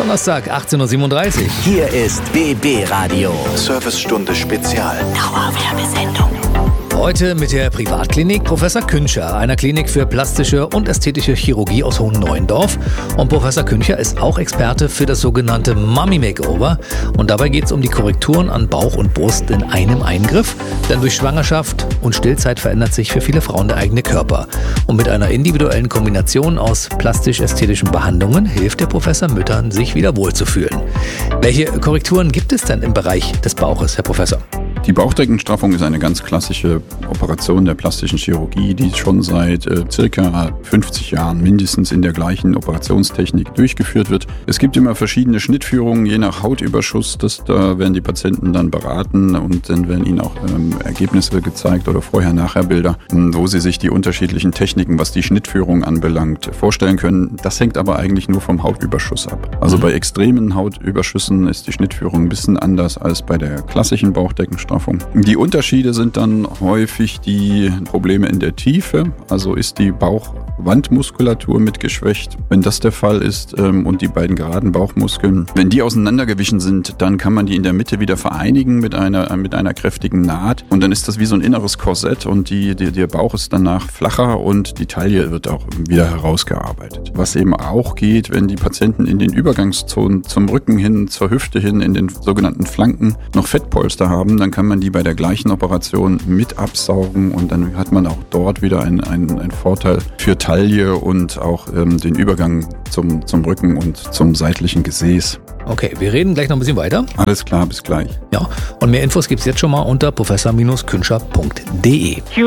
Donnerstag, 18:37 Uhr. Hier ist BB Radio. Servicestunde Spezial. Dauerwerbesendung. Heute mit der Privatklinik Professor Küncher, einer Klinik für plastische und ästhetische Chirurgie aus Hohenneuendorf. Und Professor Küncher ist auch Experte für das sogenannte Mummy Makeover. Und dabei geht es um die Korrekturen an Bauch und Brust in einem Eingriff. Denn durch Schwangerschaft und Stillzeit verändert sich für viele Frauen der eigene Körper. Und mit einer individuellen Kombination aus plastisch-ästhetischen Behandlungen hilft der Professor Müttern, sich wieder wohlzufühlen. Welche Korrekturen gibt es denn im Bereich des Bauches, Herr Professor? Die Bauchdeckenstraffung ist eine ganz klassische Operation der plastischen Chirurgie, die schon seit circa 50 Jahren mindestens in der gleichen Operationstechnik durchgeführt wird. Es gibt immer verschiedene Schnittführungen, je nach Hautüberschuss. Da werden die Patienten dann beraten und dann werden ihnen auch Ergebnisse gezeigt oder Vorher-Nachher-Bilder, wo sie sich die unterschiedlichen Techniken, was die Schnittführung anbelangt, vorstellen können. Das hängt aber eigentlich nur vom Hautüberschuss ab. Also bei extremen Hautüberschüssen ist die Schnittführung ein bisschen anders als bei der klassischen Bauchdeckenstraffung. Die Unterschiede sind dann häufig die Probleme in der Tiefe, also ist die Bauchwandmuskulatur mit geschwächt. Wenn das der Fall ist und die beiden geraden Bauchmuskeln, wenn die auseinandergewichen sind, dann kann man die in der Mitte wieder vereinigen mit einer kräftigen Naht und dann ist das wie so ein inneres Korsett und der Bauch ist danach flacher und die Taille wird auch wieder herausgearbeitet. Was eben auch geht, wenn die Patienten in den Übergangszonen zum Rücken hin, zur Hüfte hin, in den sogenannten Flanken noch Fettpolster haben, dann kann man die bei der gleichen Operation mit absaugen und dann hat man auch dort wieder einen Vorteil für Taille und auch den Übergang zum Rücken und zum seitlichen Gesäß. Okay, wir reden gleich noch ein bisschen weiter. Alles klar, bis gleich. Ja, und mehr Infos gibt es jetzt schon mal unter professor-küncher.de.